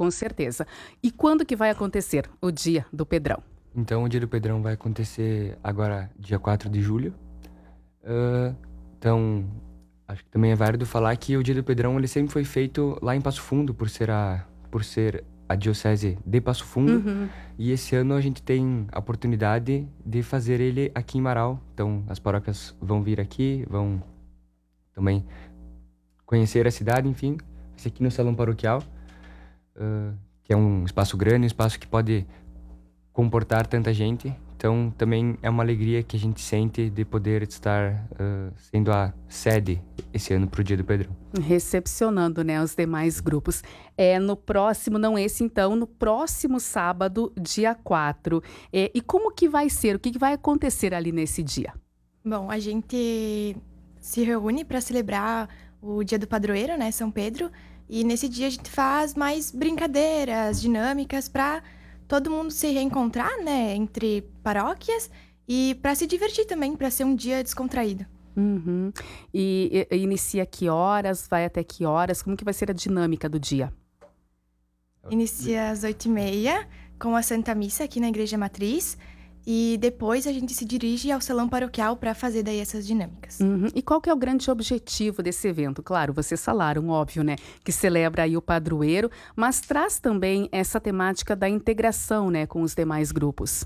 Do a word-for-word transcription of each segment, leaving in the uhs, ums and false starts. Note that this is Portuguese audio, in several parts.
com certeza. E quando que vai acontecer o Dia do Pedrão? Então, o Dia do Pedrão vai acontecer agora, dia quatro de julho. Uh, então, acho que também é válido falar que o Dia do Pedrão ele sempre foi feito lá em Passo Fundo, por ser a, por ser a diocese de Passo Fundo. Uhum. E esse ano a gente tem a oportunidade de fazer ele aqui em Marau. Então, as paróquias vão vir aqui, vão também conhecer a cidade, enfim. Vai ser aqui no Salão Paroquial, uh, que é um espaço grande, um espaço que pode comportar tanta gente. Então, também é uma alegria que a gente sente de poder estar uh, sendo a sede esse ano para o Dia do Pedrão. Recepcionando, né, os demais grupos. É no próximo, não esse então, no próximo sábado, dia quatro. É, e como que vai ser? O que, que vai acontecer ali nesse dia? Bom, a gente se reúne para celebrar o Dia do Padroeiro, né, São Pedro. E nesse dia a gente faz mais brincadeiras, dinâmicas para todo mundo se reencontrar, né, entre paróquias e para se divertir também, para ser um dia descontraído. Uhum. E, e inicia que horas? Vai até que horas? Como que vai ser a dinâmica do dia? Inicia às oito e meia com a Santa Missa aqui na Igreja Matriz. E depois a gente se dirige ao Salão Paroquial para fazer daí essas dinâmicas. Uhum. E qual que é o grande objetivo desse evento? Claro, vocês falaram, óbvio, né? Que celebra aí o padroeiro, mas traz também essa temática da integração, né? Com os demais grupos.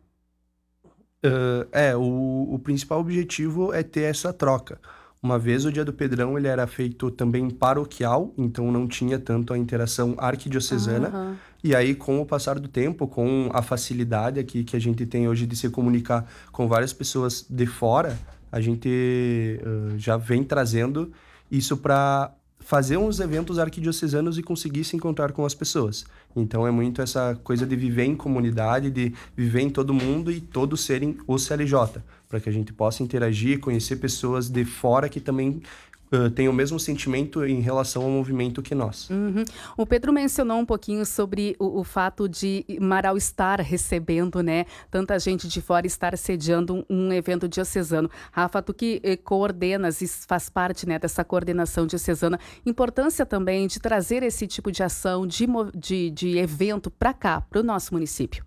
Uh, é, o, o principal objetivo é ter essa troca. Uma vez o Dia do Pedrão ele era feito também paroquial, então não tinha tanto a interação arquidiocesana. Uhum. E aí, com o passar do tempo, com a facilidade aqui que a gente tem hoje de se comunicar com várias pessoas de fora, a gente uh, já vem trazendo isso para fazer uns eventos arquidiocesanos e conseguir se encontrar com as pessoas. Então é muito essa coisa de viver em comunidade, de viver em todo mundo e todos serem o C L J, para que a gente possa interagir, conhecer pessoas de fora que também uh, têm o mesmo sentimento em relação ao movimento que nós. Uhum. O Pedro mencionou um pouquinho sobre o, o fato de Marau estar recebendo, né, tanta gente de fora, estar sediando um, um evento diocesano. Rafa, tu que eh, coordenas e faz parte, né, dessa coordenação diocesana, importância também de trazer esse tipo de ação, de, de, de evento para cá, para o nosso município.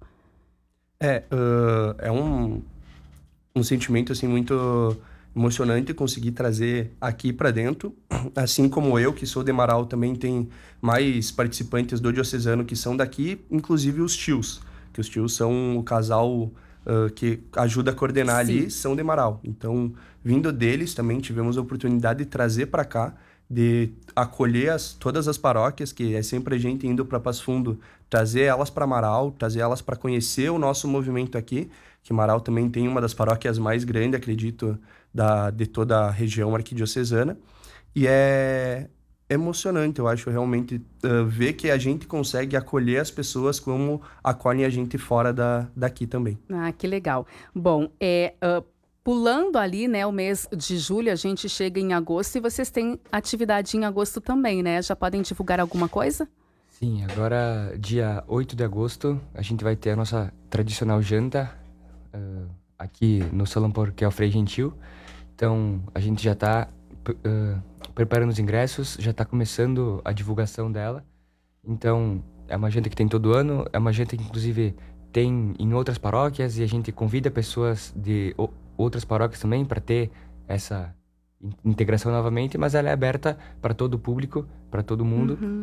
É, uh, é um, um sentimento assim muito emocionante conseguir trazer aqui para dentro, assim como eu, que sou de Marau, também tem mais participantes do diocesano que são daqui, inclusive os tios, que os tios são o casal uh, que ajuda a coordenar Sim. ali, são de Marau. Então, vindo deles, também tivemos a oportunidade de trazer para cá, de acolher as, todas as paróquias, que é sempre a gente indo para Passo Fundo, trazer elas para Marau, trazer elas para conhecer o nosso movimento aqui, que Marau também tem uma das paróquias mais grandes, acredito, da, de toda a região arquidiocesana. E é emocionante, eu acho, realmente, uh, ver que a gente consegue acolher as pessoas como acolhem a gente fora da, daqui também. Ah, que legal. Bom, é... Uh... Pulando ali, né, o mês de julho, a gente chega em agosto e vocês têm atividade em agosto também, né? Já podem divulgar alguma coisa? Sim, agora dia oito de agosto a gente vai ter a nossa tradicional janta uh, aqui no Salão Paroquial Frei Gentil. Então a gente já está uh, preparando os ingressos, já está começando a divulgação dela. Então é uma janta que tem todo ano, é uma janta que inclusive tem em outras paróquias e a gente convida pessoas de outras paróquias também para ter essa integração novamente, mas ela é aberta para todo o público, para todo mundo. Uhum.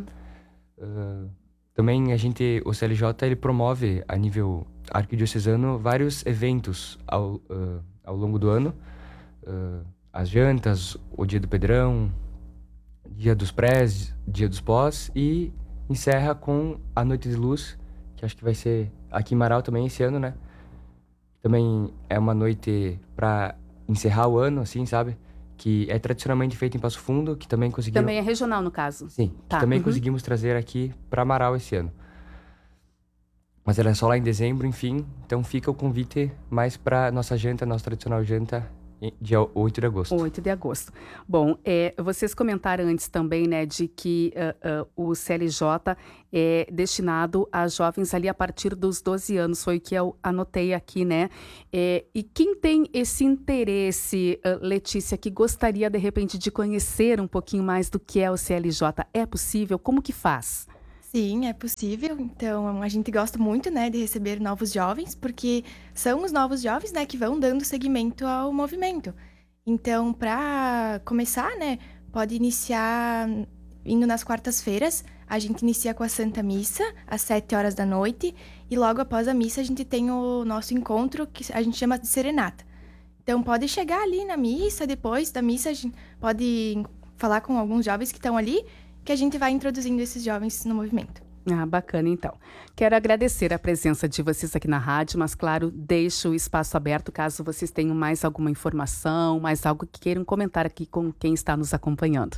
Uh, também a gente, o C L J, ele promove a nível arquidiocesano vários eventos ao, uh, ao longo do ano. Uh, as jantas, o Dia do Pedrão, Dia dos Prés, Dia dos Pós, e encerra com a Noite de Luz, que acho que vai ser aqui em Marau também esse ano, né? Também é uma noite para encerrar o ano, assim, sabe? Que é tradicionalmente feita em Passo Fundo, que também conseguimos... Também é regional, no caso? Sim, tá. que também uhum. conseguimos trazer aqui para Marau esse ano. Mas ela é só lá em dezembro, enfim. Então fica o convite mais para nossa janta, nossa tradicional janta, dia oito de agosto. oito de agosto. Bom, é, vocês comentaram antes também, né, de que uh, uh, o C L J é destinado a jovens ali a partir dos doze anos, foi o que eu anotei aqui, né? É, e quem tem esse interesse, uh, Letícia, que gostaria de repente de conhecer um pouquinho mais do que é o C L J, é possível? Como que faz? Sim, é possível. Então, a gente gosta muito, né, de receber novos jovens, porque são os novos jovens, né, que vão dando seguimento ao movimento. Então, para começar, né, pode iniciar indo nas quartas-feiras. A gente inicia com a Santa Missa, às sete horas da noite, e logo após a missa a gente tem o nosso encontro, que a gente chama de serenata. Então, pode chegar ali na missa, depois da missa a gente pode falar com alguns jovens que estão ali, que a gente vai introduzindo esses jovens no movimento. Ah, bacana, então. Quero agradecer a presença de vocês aqui na rádio, mas, claro, deixo o espaço aberto caso vocês tenham mais alguma informação, mais algo que queiram comentar aqui com quem está nos acompanhando.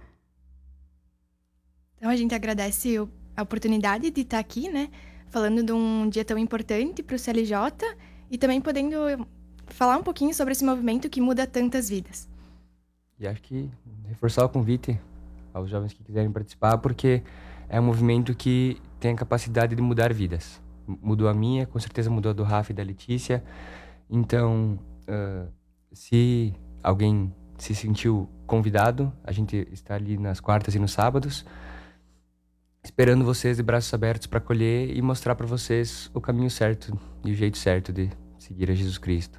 Então, a gente agradece a oportunidade de estar aqui, né, falando de um dia tão importante para o C L J e também podendo falar um pouquinho sobre esse movimento que muda tantas vidas. E acho que reforçar o convite aos jovens que quiserem participar, porque é um movimento que tem a capacidade de mudar vidas. Mudou a minha, com certeza mudou a do Rafa e da Letícia. Então, uh, se alguém se sentiu convidado, a gente está ali nas quartas e nos sábados, esperando vocês de braços abertos para acolher e mostrar para vocês o caminho certo e o jeito certo de seguir a Jesus Cristo.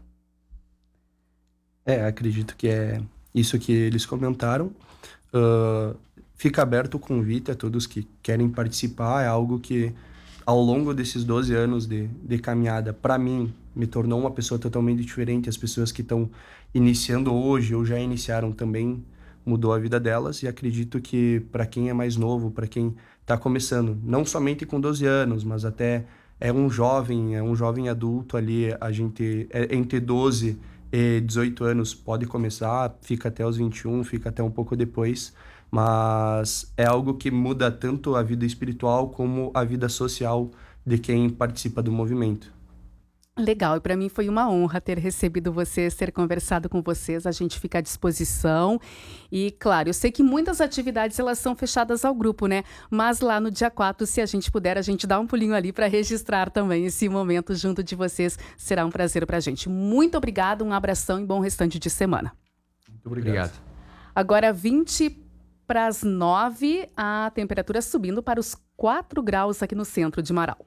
É, acredito que é isso que eles comentaram. Uh, fica aberto o convite a todos que querem participar. É algo que, ao longo desses doze anos de, de caminhada, para mim, me tornou uma pessoa totalmente diferente. As pessoas que estão iniciando hoje ou já iniciaram também mudou a vida delas. E acredito que para quem é mais novo, para quem está começando, não somente com doze anos, mas até é um jovem, é um jovem adulto ali, a gente é entre doze e dezoito anos pode começar, fica até os vinte e um, fica até um pouco depois, mas é algo que muda tanto a vida espiritual como a vida social de quem participa do movimento. Legal, e para mim foi uma honra ter recebido vocês, ter conversado com vocês, a gente fica à disposição. E claro, eu sei que muitas atividades elas são fechadas ao grupo, né? Mas lá no dia quatro, se a gente puder, a gente dá um pulinho ali para registrar também esse momento junto de vocês, será um prazer para a gente. Muito obrigado, um abração e bom restante de semana. Muito obrigado. Obrigado. Agora vinte para as nove, a temperatura subindo para os quatro graus aqui no centro de Marau.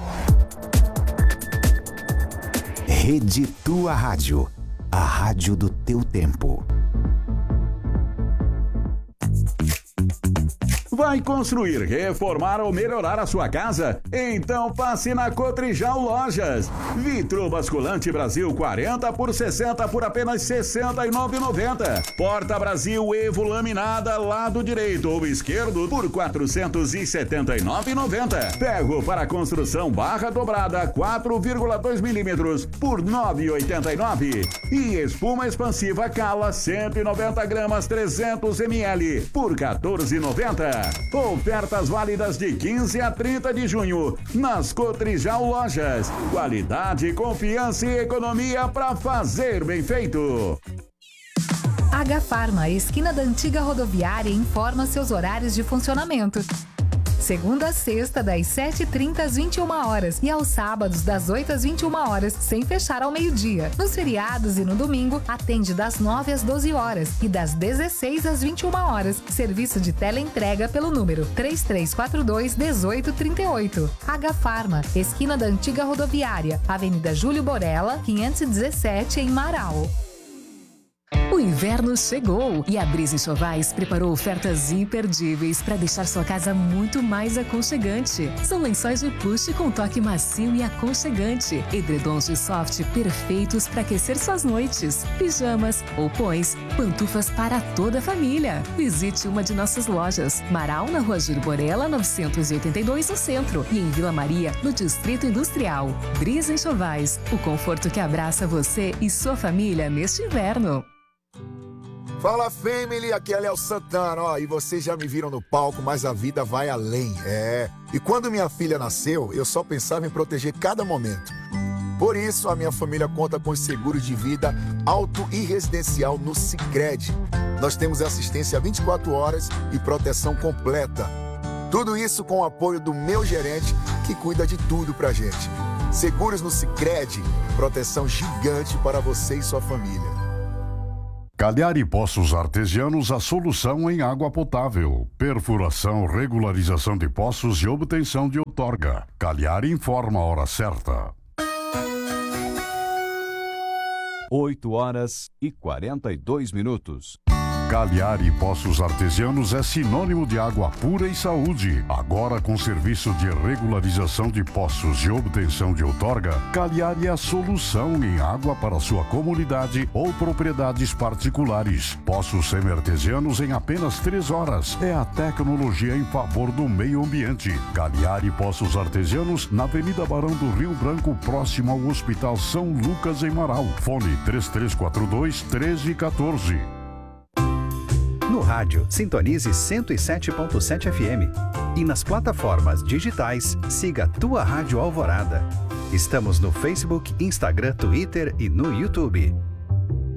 Rede Tua Rádio, a rádio do teu tempo. Vai construir, reformar ou melhorar a sua casa? Então passe na Cotrijal Lojas. Vitro basculante Brasil quarenta por sessenta por apenas sessenta e nove reais e noventa centavos. Porta Brasil Evo laminada lado direito ou esquerdo por quatrocentos e setenta e nove reais e noventa centavos. Ferro para construção barra dobrada quatro vírgula dois milímetros por nove reais e oitenta e nove centavos. E espuma expansiva Cala cento e noventa gramas trezentos mililitros por quatorze reais e noventa centavos. Ofertas válidas de quinze a trinta de junho nas Cotrijal Lojas. Qualidade, confiança e economia para fazer bem feito. H-Farma, esquina da antiga rodoviária, informa seus horários de funcionamento. Segunda a sexta, das sete e trinta às vinte e uma horas e aos sábados, das oito às vinte e uma horas, sem fechar ao meio-dia. Nos feriados e no domingo, atende das nove às doze horas e das dezesseis às vinte e uma horas. Serviço de teleentrega pelo número três três quatro dois, um oito três oito. H-Farma, esquina da antiga rodoviária, Avenida Júlio Borella, quinhentos e dezessete, em Marau. O inverno chegou e a Brisa Enxovais preparou ofertas imperdíveis para deixar sua casa muito mais aconchegante. São lençóis de plush com toque macio e aconchegante, edredons de soft perfeitos para aquecer suas noites, pijamas, roupões, pantufas para toda a família. Visite uma de nossas lojas, Marau, na Rua Júlio Borella, novecentos e oitenta e dois, no centro, e em Vila Maria, no Distrito Industrial. Brisa Enxovais, o conforto que abraça você e sua família neste inverno. Fala, family, aqui é Léo Santana, ó, e vocês já me viram no palco, mas a vida vai além, é. E quando minha filha nasceu, eu só pensava em proteger cada momento. Por isso, a minha família conta com os seguros de vida auto e residencial no Sicredi. Nós temos assistência vinte e quatro horas e proteção completa. Tudo isso com o apoio do meu gerente, que cuida de tudo pra gente. Seguros no Sicredi, proteção gigante para você e sua família. Cagliari Poços Artesianos, a solução em água potável. Perfuração, regularização de poços e obtenção de outorga. Cagliari informa a hora certa. oito horas e quarenta e dois minutos. Cagliari Poços Artesianos é sinônimo de água pura e saúde. Agora com serviço de regularização de poços e obtenção de outorga, Cagliari é a solução em água para sua comunidade ou propriedades particulares. Poços semi-artesianos em apenas três horas. É a tecnologia em favor do meio ambiente. Cagliari Poços Artesianos, na Avenida Barão do Rio Branco, próximo ao Hospital São Lucas, em Marau. Fone três três quatro dois, um três um quatro. No rádio, sintonize cento e sete ponto sete F M. E nas plataformas digitais, siga Tua Rádio Alvorada. Estamos no Facebook, Instagram, Twitter e no YouTube.